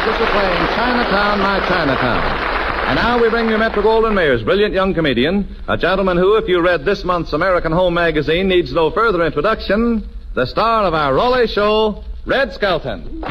orchestra playing Chinatown, My Chinatown. And now we bring you Metro-Goldwyn-Mayer's brilliant young comedian, a gentleman who, if you read this month's American Home magazine, needs no further introduction, the star of our Raleigh show, Red Skelton.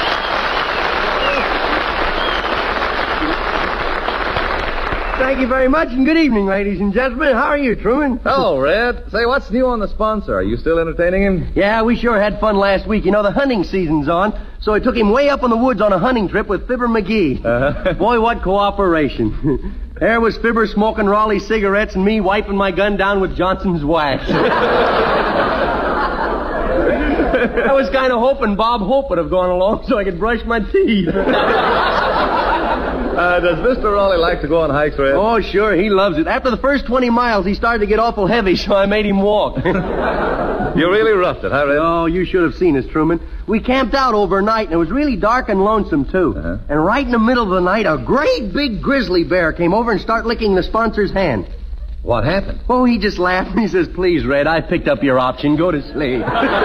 Thank you very much, and good evening, ladies and gentlemen. How are you, Truman? Hello, Red. Say, what's new on the sponsor? Are you still entertaining him? Yeah, we sure had fun last week. You know, the hunting season's on, so I took him way up in the woods on a hunting trip with Fibber McGee. Uh-huh. Boy, what cooperation. There was Fibber smoking Raleigh cigarettes and me wiping my gun down with Johnson's wax. I was kind of hoping Bob Hope would have gone along so I could brush my teeth. Does Mr. Raleigh like to go on hikes, Red? Oh, sure, he loves it. After the first 20 miles, he started to get awful heavy, so I made him walk. You really roughed it, huh, Red? Oh, you should have seen us, Truman. We camped out overnight, and it was really dark and lonesome, too. Uh-huh. And right in the middle of the night, a great big grizzly bear came over and started licking the sponsor's hand. What happened? Oh, he just laughed, and he says, "Please, Red, I picked up your option. Go to sleep."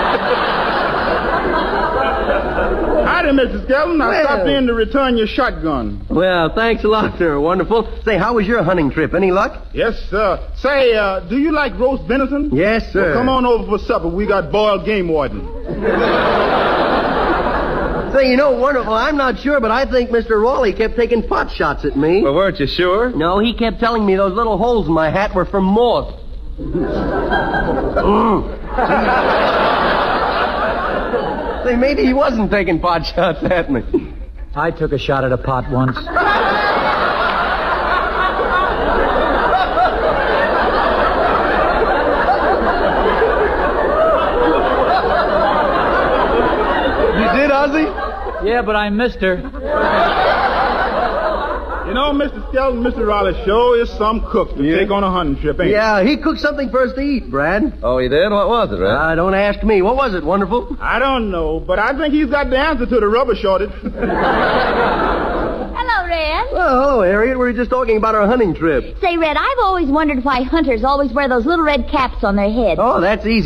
Howdy, Mr. Skelton. I stopped in to return your shotgun. Well, thanks a lot, sir. Wonderful. Say, how was your hunting trip? Any luck? Yes, sir. Say, do you like roast venison? Yes, sir. Well, come on over for supper. We got boiled game warden. Say, you know, wonderful, I'm not sure, but I think Mr. Raleigh kept taking pot shots at me. Well, weren't you sure? No, he kept telling me those little holes in my hat were from moth. Say, maybe he wasn't taking pot shots at me. I took a shot at a pot once. You did, Ozzy? Yeah, but I missed her. You know, Mr. Skelton, Mr. Raleigh's show is some cook to take on a hunting trip, ain't Yeah, he cooked something for us to eat, Brad. Oh, he did? What was it, Red? Don't ask me. What was it, wonderful? he? I don't know, but I think he's got the answer to the rubber shortage. Hello, Red. Oh, hello, Harriet. We were just talking about our hunting trip. Say, Red, I've always wondered why hunters always wear those little red caps on their heads. Oh, that's easy.